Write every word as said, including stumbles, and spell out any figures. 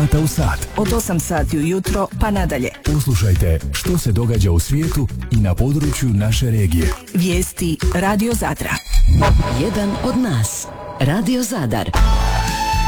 sata u sat. Od osam sati ujutro pa nadalje. Uslušajte što se događa u svijetu i na području naše regije. Vijesti Radio Zadra. Jedan od nas. Radio Zadar.